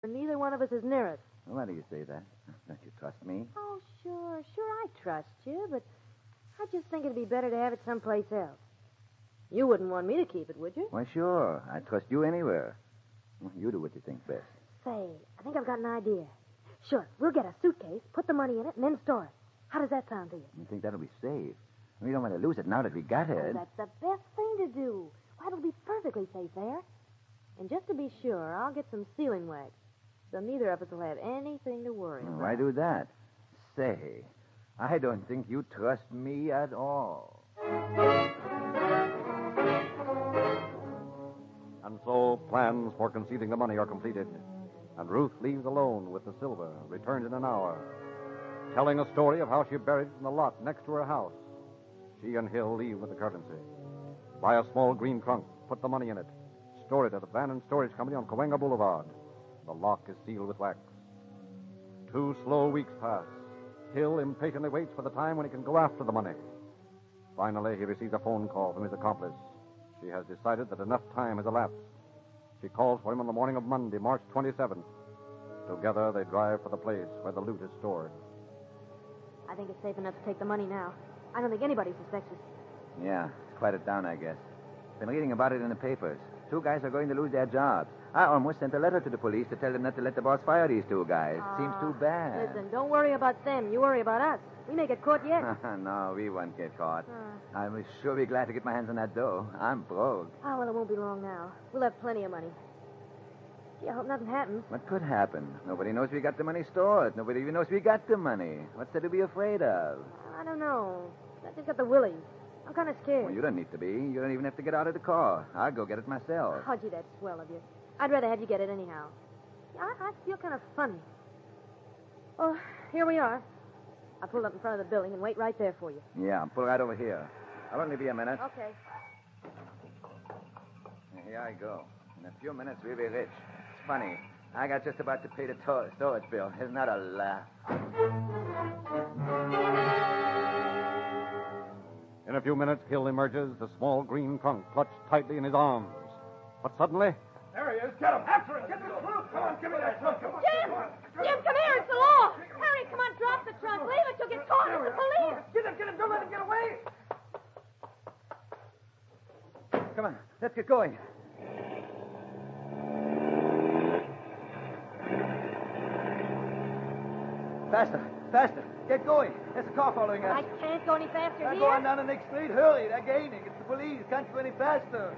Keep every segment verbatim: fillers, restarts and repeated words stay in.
and neither one of us is near it. Why do you say that? Don't you trust me? Oh, sure, sure, I trust you, but I just think it'd be better to have it someplace else. You wouldn't want me to keep it, would you? Why, sure. I trust you anywhere. You do what you think best. Say, I think I've got an idea. Sure, we'll get a suitcase, put the money in it, and then store it. How does that sound to you? You think that'll be safe? We don't want to lose it now that we got it. Oh, that's the best thing to do. Why, it'll be perfectly safe there. And just to be sure, I'll get some sealing wax, so neither of us will have anything to worry Well, about. why do that? Say, I don't think you trust me at all. And so plans for concealing the money are completed, and Ruth leaves alone with the silver, returns in an hour, telling a story of how she buried it in the lot next to her house. She and Hill leave with the currency, buy a small green trunk, put the money in it, store it at the Van and Storage Company on Cahuenga Boulevard. The lock is sealed with wax. Two slow weeks pass. Hill impatiently waits for the time when he can go after the money. Finally, he receives a phone call from his accomplice. She has decided that enough time has elapsed. She calls for him on the morning of Monday, March twenty-seventh. Together, they drive for the place where the loot is stored. I think it's safe enough to take the money now. I don't think anybody suspects us. Yeah, it's quieted down, I guess. Been reading about it in the papers. Two guys are going to lose their jobs. I almost sent a letter to the police to tell them not to let the boss fire these two guys. Uh, Seems too bad. Listen, don't worry about them. You worry about us. We may get caught yet. No, we won't get caught. Uh. I'm sure be glad to get my hands on that dough. I'm broke. Oh, well, it won't be long now. We'll have plenty of money. Gee, I hope nothing happens. What could happen? Nobody knows we got the money stored. Nobody even knows we got the money. What's there to be afraid of? I don't know. I just got the willies. I'm kind of scared. Well, you don't need to be. You don't even have to get out of the car. I'll go get it myself. Oh, gee, that's swell of you. I'd rather have you get it anyhow. I, I feel kind of funny. Well, here we are. I'll pull up in front of the building and wait right there for you. Yeah, pull right over here. I'll only be a minute. Okay. Here I go. In a few minutes, we'll be rich. It's funny. I got just about to pay the to- storage bill. Isn't that a laugh? In a few minutes, Hill emerges, the small green trunk clutched tightly in his arms. But suddenly... There he is. Get him. After him. Get the trunk. Come on, give me that trunk. Come on. Jim! Jim, come here. It's the law. Hurry, come on, drop the trunk. Leave it. You'll get caught with the police. Get him, get him. Don't let him get away. Come on, let's get going. Faster, faster. Get going. There's a car following us. I can't go any faster Now here. go on down the next street. Hurry. They're gaining. It's the police. Can't go any faster.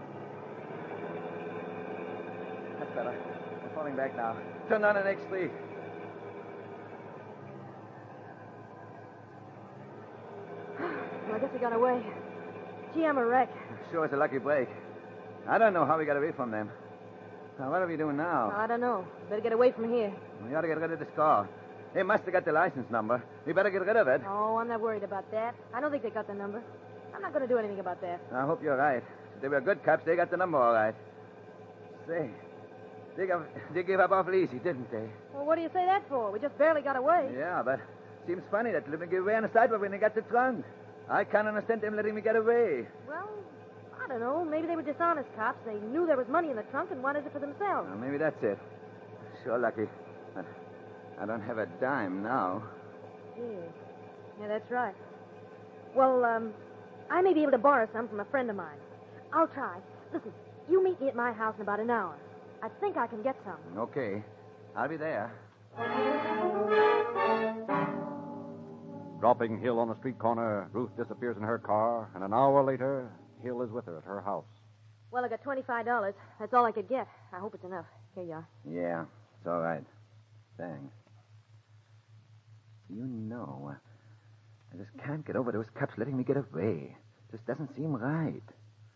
That's better. They're falling back now. Turn down the next street. Well, I guess we got away. Gee, I'm a wreck. Sure, it's a lucky break. I don't know how we got away from them. Now, what are we doing now? Oh, I don't know. Better get away from here. We ought to get rid of this car. They must have got the license number. We better get rid of it. Oh, I'm not worried about that. I don't think they got the number. I'm not going to do anything about that. I hope you're right. If they were good cops, they got the number all right. Say, they, got, they gave up awful easy, didn't they? Well, what do you say that for? We just barely got away. Yeah, but seems funny that let me get away on the sidewalk when they got the trunk. I can't understand them letting me get away. Well, I don't know. Maybe they were dishonest cops. They knew there was money in the trunk and wanted it for themselves. Well, maybe that's it. Sure lucky. But I don't have a dime now. Yeah. Yeah, that's right. Well, um, I may be able to borrow some from a friend of mine. I'll try. Listen, you meet me at my house in about an hour. I think I can get some. Okay. I'll be there. Dropping Hill on the street corner, Ruth disappears in her car, and an hour later, Hill is with her at her house. Well, I got twenty-five dollars. That's all I could get. I hope it's enough. Here you are. Yeah, it's all right. Thanks. You know, uh, I just can't get over those cops letting me get away. Just doesn't seem right.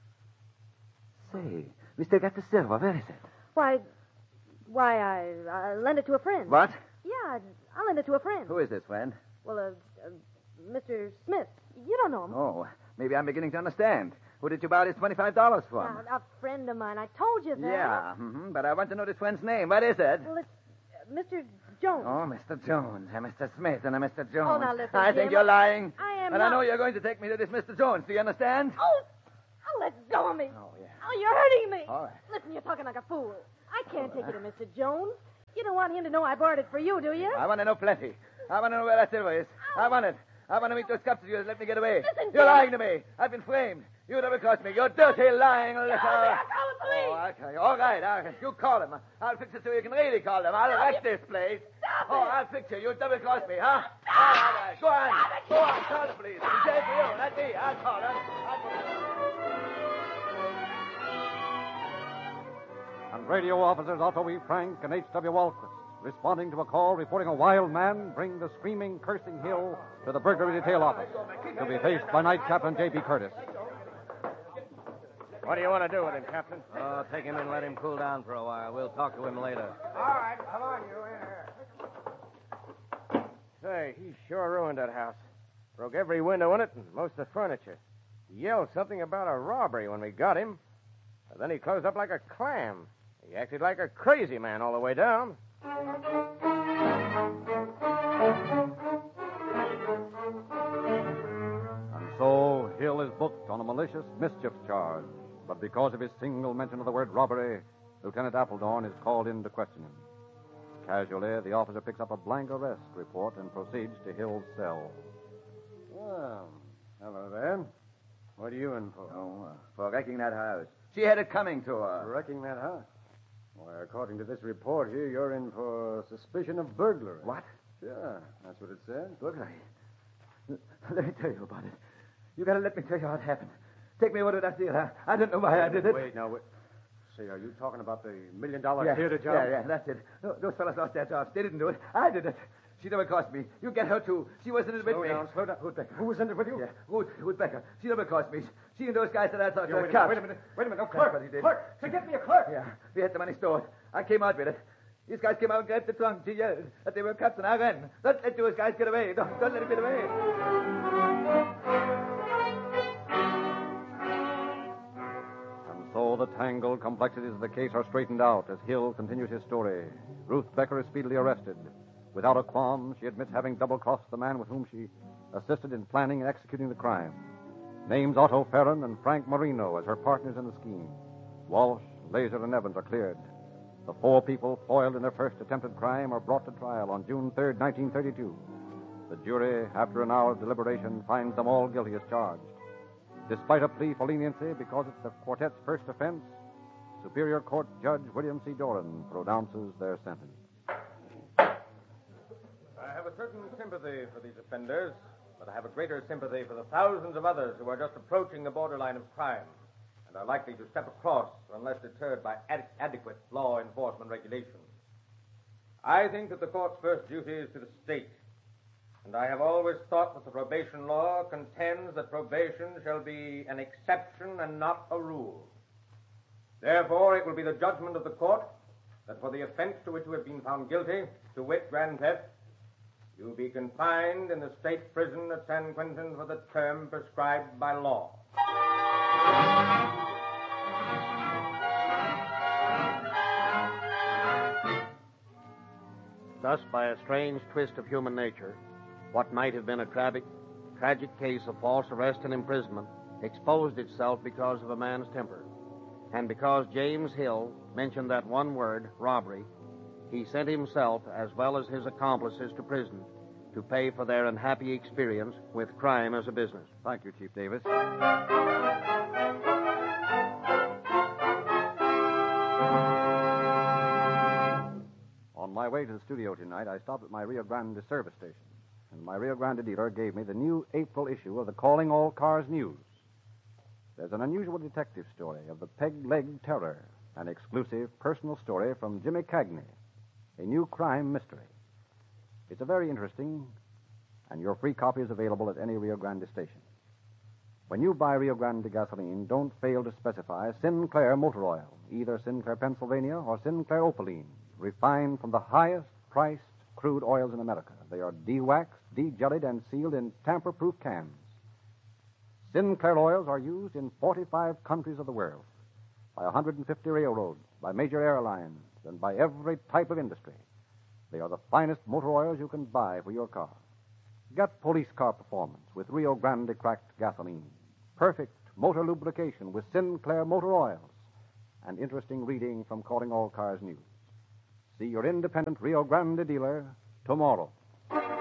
Say, we still got the silver. Where is it? Why, why, I, I lend it to a friend. What? Yeah, I'll lend it to a friend. Who is this friend? Well, uh, uh, Mister Smith. You don't know him. Oh, maybe I'm beginning to understand. Who did you borrow this twenty-five dollars from? Uh, a friend of mine. I told you that. Yeah, mm-hmm, but I want to know this friend's name. What is it? Well, it's uh, Mister Jones. Oh, Mister Jones. A Mister Smith and a Mister Jones. Oh, now listen, I Jim, think you're lying. I am And not. I know you're going to take me to this Mister Jones. Do you understand? Oh, oh, let go of me. Oh, yeah. Oh, you're hurting me. All right. Listen, you're talking like a fool. I can't take you to Mister Jones. You don't want him to know I borrowed it for you, do you? I want to know plenty. I want to know where that silver is. I want it. I want to meet those cops of yours. Let me get away. Listen, You're Jim. lying to me. I've been framed. You never caught me. You're dirty, lying little... I'll call the police. Oh, okay. All right. All right. You call them. I'll fix it so you can really call them. I'll wreck this place. Stop Oh, it. I'll fix you. You double cross me, huh? All right, all right. Go on. Go on. Call the police. It's safe for you. Not me. I'll call them. I'll call them. And radio officers Otto E. Frank and H W. Walquist, responding to a call reporting a wild man, bring the screaming, cursing Hill to the burglary detail office to be faced by Night Captain J P. Curtis. What do you want to do with him, Captain? Oh, take him and let him cool down for a while. We'll talk to him later. All right, come on, you in here. Say, he sure ruined that house. Broke every window in it and most of the furniture. He yelled something about a robbery when we got him. But then he closed up like a clam. He acted like a crazy man all the way down. And so Hill is booked on a malicious mischief charge. But because of his single mention of the word robbery, Lieutenant Appledorn is called in to question him. Casually, the officer picks up a blank arrest report and proceeds to Hill's cell. Well, hello there. What are you in for? Oh, uh, for wrecking that house. She had it coming to her. Wrecking that house. Why, according to this report here, you're in for suspicion of burglary. What? Sure, that's what it says. Burglary. Let me tell you about it. You gotta let me tell you how it happened. Take me over to that deal. I, I don't know why I did it. Wait, now, wait. Say, are you talking about the million-dollar yeah, theater job? Yeah, yeah, that's it. Those, those fellas lost their jobs. They didn't do it. I did it. She never cost me. You get her, too. She wasn't in it with Slow me. down, slow down. Ruth Becker. Who was in it with you? Yeah, Ruth, Ruth Becker. She never cost me. She and those guys that I talked Yeah, to. wait, a cops. minute, wait a minute. Wait a minute. No, That's clerk. what he did. Clerk. Say, get me a clerk. Yeah, we had the money stored. I came out with it. These guys came out and grabbed the trunk. She yelled that they were cops, and I ran. Don't let those guys get away. Don't, don't let them get away. And so the tangled complexities of the case are straightened out as Hill continues his story. Ruth Becker is speedily arrested. Without a qualm, she admits having double-crossed the man with whom she assisted in planning and executing the crime. Names Otto Ferron and Frank Marino as her partners in the scheme. Walsh, Laser, and Evans are cleared. The four people foiled in their first attempted crime are brought to trial on June third, nineteen thirty-two. The jury, after an hour's deliberation, finds them all guilty as charged. Despite a plea for leniency because it's the quartet's first offense, Superior Court Judge William C. Doran pronounces their sentence. I have a certain sympathy for these offenders, but I have a greater sympathy for the thousands of others who are just approaching the borderline of crime and are likely to step across unless deterred by ad- adequate law enforcement regulations. I think that the court's first duty is to the state, and I have always thought that the probation law contends that probation shall be an exception and not a rule. Therefore, it will be the judgment of the court that for the offense to which you have been found guilty, to wit, grand theft, you be confined in the state prison at San Quentin for the term prescribed by law. Thus, by a strange twist of human nature, what might have been a tragic, tragic case of false arrest and imprisonment exposed itself because of a man's temper. And because James Hill mentioned that one word, robbery, he sent himself, as well as his accomplices, to prison to pay for their unhappy experience with crime as a business. Thank you, Chief Davis. On my way to the studio tonight, I stopped at my Rio Grande service station, and my Rio Grande dealer gave me the new April issue of the Calling All Cars News. There's an unusual detective story of the Peg-Leg Terror, an exclusive personal story from Jimmy Cagney, a new crime mystery. It's a very interesting, and your free copy is available at any Rio Grande station. When you buy Rio Grande gasoline, don't fail to specify Sinclair motor oil, either Sinclair Pennsylvania or Sinclair Opaline, refined from the highest priced crude oils in America. They are de-waxed, de-jellied, and sealed in tamper-proof cans. Sinclair oils are used in forty-five countries of the world, by one hundred fifty railroads, by major airlines, and by every type of industry. They are the finest motor oils you can buy for your car. Get police car performance with Rio Grande cracked gasoline, perfect motor lubrication with Sinclair motor oils, and interesting reading from Calling All Cars News. See your independent Rio Grande dealer tomorrow.